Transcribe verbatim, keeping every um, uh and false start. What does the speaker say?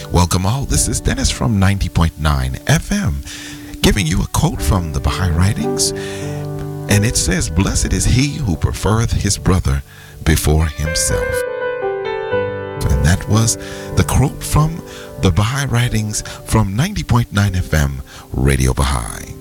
Welcome all. This is Dennis from ninety point nine F M, giving you a quote from the Baha'i writings. And it says, "Blessed is he who prefereth his brother before himself." And that was the quote from the Baha'i writings from ninety point nine F M, Radio Baha'i.